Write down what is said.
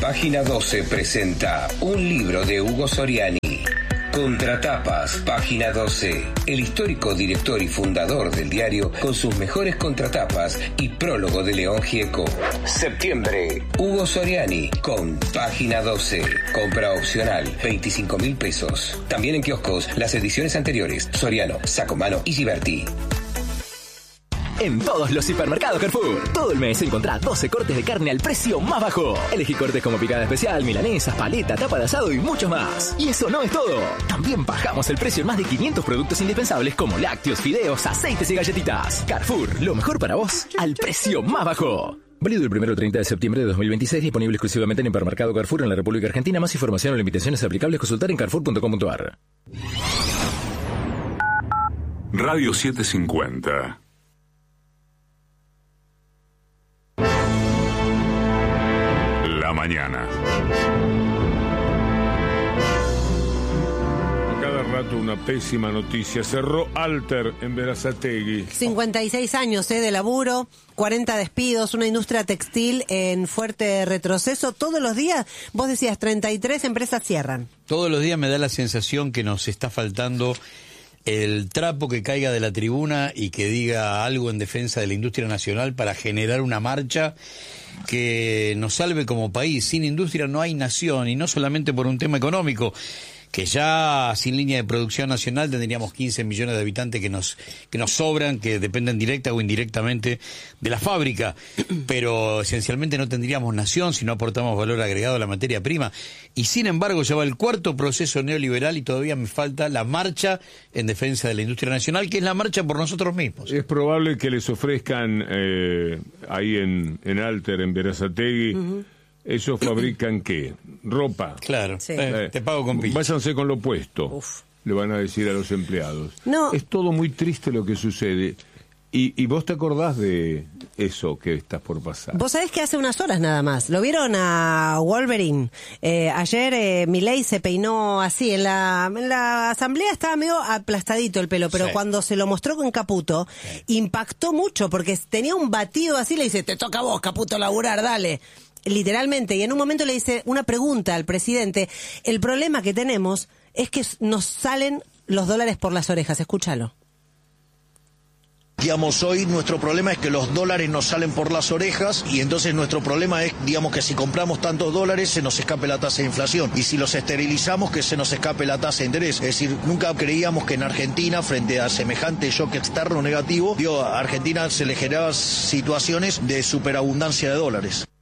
Página 12 presenta un libro de Hugo Soriani. Contratapas, Página 12. El histórico director y fundador del diario con sus mejores contratapas y prólogo de León Gieco. Septiembre, Hugo Soriani con Página 12. Compra opcional, 25.000 pesos. También en kioscos, las ediciones anteriores, Soriano, Sacomano y Giberti. En todos los hipermercados Carrefour, todo el mes encontrá 12 cortes de carne al precio más bajo. Elegí cortes como picada especial, milanesas, paleta, tapa de asado y mucho más. Y eso no es todo. También bajamos el precio en más de 500 productos indispensables como lácteos, fideos, aceites y galletitas. Carrefour, lo mejor para vos, al precio más bajo. Válido el 1 al 30 de septiembre de 2026, disponible exclusivamente en Hipermercado Carrefour en la República Argentina. Más información o limitaciones aplicables consultar en carrefour.com.ar. Radio 750. La mañana. Cada rato una pésima noticia. Cerró Alter en Berazategui. 56 años de laburo, 40 despidos, una industria textil en fuerte retroceso. Todos los días, vos decías, 33 empresas cierran. Todos los días me da la sensación que nos está faltando el trapo que caiga de la tribuna y que diga algo en defensa de la industria nacional para generar una marcha que nos salve como país. Sin industria no hay nación, y no solamente por un tema económico, que ya sin línea de producción nacional tendríamos 15 millones de habitantes que nos sobran, que dependen directa o indirectamente de la fábrica, pero esencialmente no tendríamos nación si no aportamos valor agregado a la materia prima. Y sin embargo ya va el cuarto proceso neoliberal y todavía me falta la marcha en defensa de la industria nacional, que es la marcha por nosotros mismos. Es probable que les ofrezcan ahí en Alter, en Berazategui, ¿ellos fabrican qué? ¿Ropa? Claro, sí. Te pago con pillo. Váyanse con lo puesto. Uf. Le van a decir a los empleados. No. Es todo muy triste lo que sucede. Y vos te acordás de eso que estás por pasar. Vos sabés que hace unas horas nada más. ¿Lo vieron a Wolverine? Ayer Milei se peinó así. En la asamblea estaba medio aplastadito el pelo, pero sí, cuando se lo mostró con Caputo, impactó mucho porque tenía un batido así. Le dice, te toca a vos, Caputo, laburar, dale. Literalmente, y en un momento le dice una pregunta al presidente. El problema que tenemos es que nos salen los dólares por las orejas. Escúchalo. Digamos, hoy nuestro problema es que los dólares nos salen por las orejas, y entonces nuestro problema es, digamos, que si compramos tantos dólares se nos escape la tasa de inflación, y si los esterilizamos que se nos escape la tasa de interés. Es decir, nunca creíamos que en Argentina, frente a semejante shock externo negativo, a Argentina se le generaban situaciones de superabundancia de dólares.